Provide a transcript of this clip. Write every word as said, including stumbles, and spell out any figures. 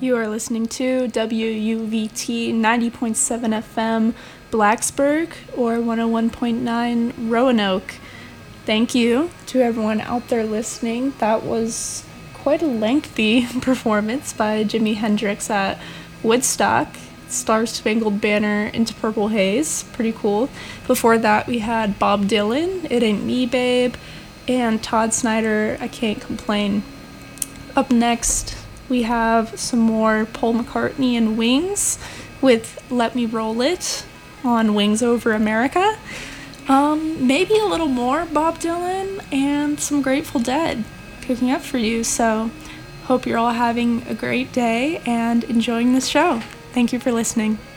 You are listening to W U V T ninety point seven F M Blacksburg or one oh one point nine Roanoke. Thank you to everyone out there listening. That was quite a lengthy performance by Jimi Hendrix at Woodstock. Star Spangled Banner into Purple Haze. Pretty cool. Before that, we had Bob Dylan, It Ain't Me, Babe, and Todd Snyder, I Can't Complain. Up next, we have some more Paul McCartney and Wings with Let Me Roll It on Wings Over America. Um, maybe a little more Bob Dylan and some Grateful Dead picking up for you. So hope you're all having a great day and enjoying this show. Thank you for listening.